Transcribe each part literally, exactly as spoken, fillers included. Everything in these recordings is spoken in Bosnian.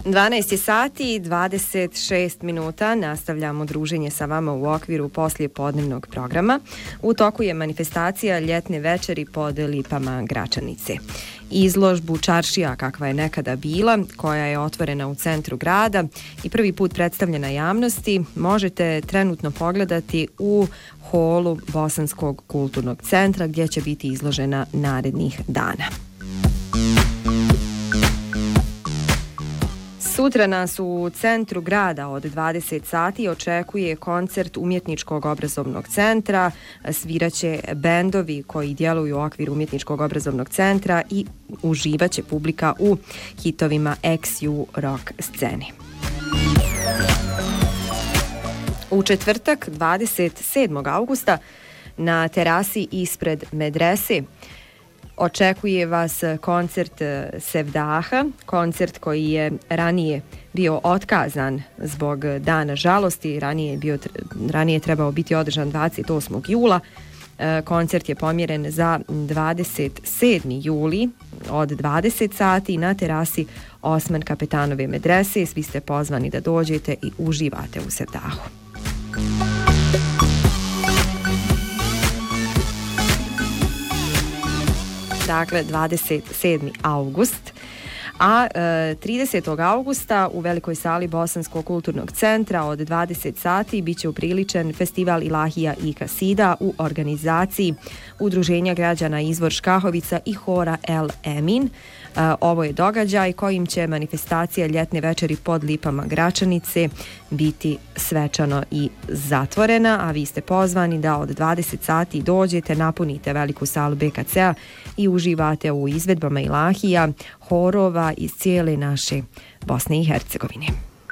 dvanaest je sati i dvadeset šest minuta. Nastavljamo druženje sa vama u okviru poslijepodnevnog programa. U toku je manifestacija ljetne večeri pod lipama Gračanice. Izložbu Čaršija kakva je nekada bila, koja je otvorena u centru grada i prvi put predstavljena javnosti, možete trenutno pogledati u holu Bosanskog kulturnog centra gdje će biti izložena narednih dana. Sutra nas u centru grada od dvadeset sati očekuje koncert Umjetničkog obrazovnog centra. Sviraće bendovi koji djeluju u okviru Umjetničkog obrazovnog centra i uživaće publika u hitovima X U rock sceni. U četvrtak, dvadeset sedmog augusta, na terasi ispred medrese očekuje vas koncert Sevdaha, koncert koji je ranije bio otkazan zbog Dana žalosti, ranije je bio, ranije je trebao biti održan dvadeset osmog jula. Koncert je pomjeren za dvadeset sedmi juli od dvadeset sati na terasi Osman Kapetanove medrese. Svi ste pozvani da dođete i uživate u Sevdahu. Dakle, dvadeset sedmi august, a e, tridesetog augusta u velikoj sali Bosanskog kulturnog centra od dvadeset sati biće upriličen festival Ilahija i Kasida u organizaciji Udruženja građana Izvor Škahovica i hora El Emin. Ovo je događaj kojim će manifestacija ljetne večeri pod lipama Gračanice biti svečano i zatvorena, a vi ste pozvani da od dvadeset sati dođete, napunite veliku salu B K C-a i uživate u izvedbama ilahija, horova iz cijele naše Bosne i Hercegovine.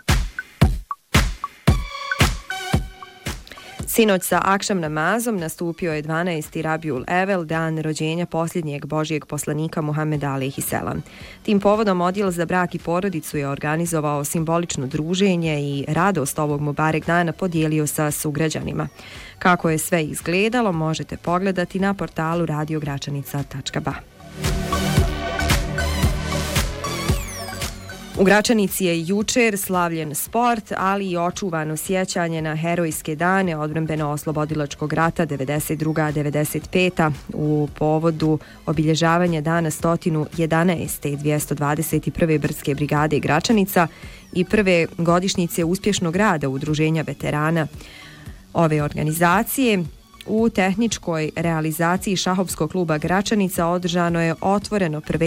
Sinoć sa akšam namazom nastupio je dvanaesti Rabiul Evel, dan rođenja posljednjeg Božijeg poslanika Muhameda alejhi selam. Tim povodom odjel za brak i porodicu je organizovao simbolično druženje i radost ovog Mubarek dana podijelio sa sugrađanima. Kako je sve izgledalo možete pogledati na portalu radio gračanica tačka ba. U Gračanici je jučer slavljen sport, ali i očuvano sjećanje na herojske dane odbrambeno-oslobodilačkog rata devedeset druga devedeset peta u povodu obilježavanja dana sto jedanaeste dvjesto dvadeset prve brdske brigade Gračanica i prve godišnjice uspješnog rada Udruženja veterana ove organizacije. U tehničkoj realizaciji šahovskog kluba Gračanica održano je otvoreno prvenstvo